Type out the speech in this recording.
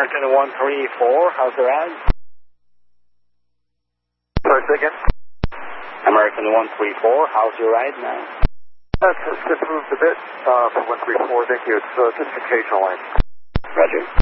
American 134, how's the ride? Sorry, say again? American 134, how's your ride now? It's just moved a bit from 134, thank you. It's just occasional line. Roger.